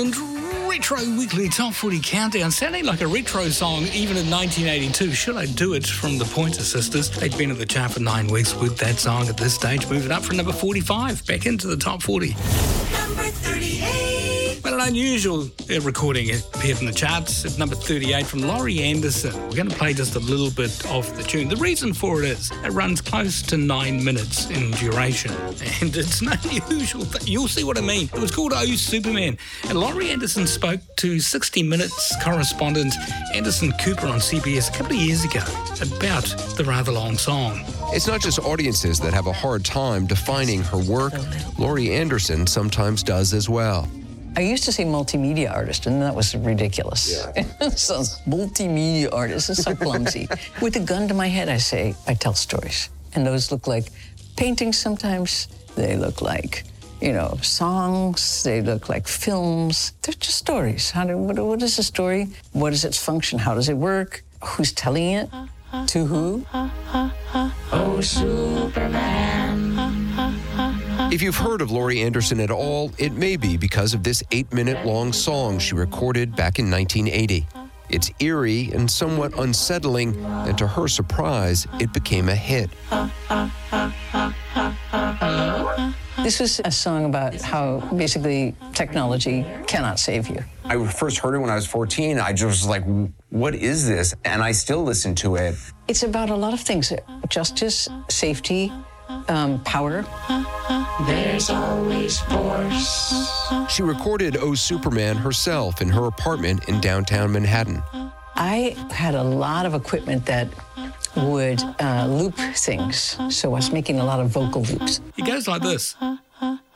And Retro Weekly Top 40 Countdown, sounding like a retro song even in 1982. Should I Do It from the Pointer Sisters? They'd been at the chart for 9 weeks with that song at this stage, moving up from number 45 back into the top 40. Number 38. Well, an unusual recording appeared in the charts at number 38 from Laurie Anderson. We're going to play just a little bit of the tune. The reason for it is it runs close to 9 minutes in duration, and it's an unusual thing. You'll see what I mean. It was called Oh Superman, and Laurie Anderson spoke to 60 Minutes correspondent Anderson Cooper on CBS a couple of years ago about the rather long song. It's not just audiences that have a hard time defining her work. Laurie Anderson sometimes does as well. I used to say multimedia artist, and that was ridiculous. Yeah. So multimedia artist is so clumsy. With a gun to my head, I say, I tell stories. And those look like paintings sometimes. They look like, songs. They look like films. They're just stories. What is a story? What is its function? How does it work? Who's telling it? To who? Oh, Superman. If you've heard of Laurie Anderson at all, it may be because of this 8-minute-long song she recorded back in 1980. It's eerie and somewhat unsettling, and to her surprise, it became a hit. This was a song about how basically technology cannot save you. I first heard it when I was 14. I just was like, what is this? And I still listen to it. It's about a lot of things: justice, safety, power. There's always force. She recorded Oh Superman herself in her apartment in downtown Manhattan. I had a lot of equipment that would loop things, so I was making a lot of vocal loops. It goes like this.